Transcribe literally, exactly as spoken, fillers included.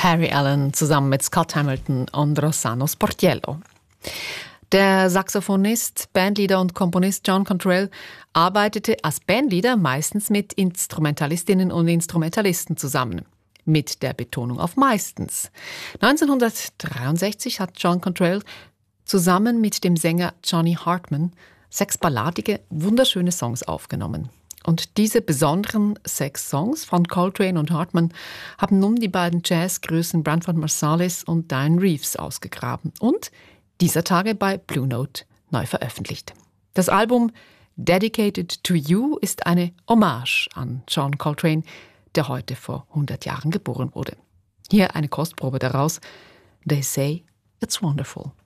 Harry Allen zusammen mit Scott Hamilton und Rossano Sportiello. Der Saxophonist, Bandleader und Komponist John Cottrell arbeitete als Bandleader meistens mit Instrumentalistinnen und Instrumentalisten zusammen. Mit der Betonung auf meistens. neunzehnhundertdreiundsechzig hat John Cottrell zusammen mit dem Sänger Johnny Hartman sechs balladige, wunderschöne Songs aufgenommen. Und diese besonderen sechs Songs von Coltrane und Hartman haben nun die beiden Jazzgrößen Branford Marsalis und Dianne Reeves ausgegraben und dieser Tage bei Blue Note neu veröffentlicht. Das Album Dedicated to You ist eine Hommage an John Coltrane, der heute vor hundert Jahren geboren wurde. Hier eine Kostprobe daraus. They say it's wonderful.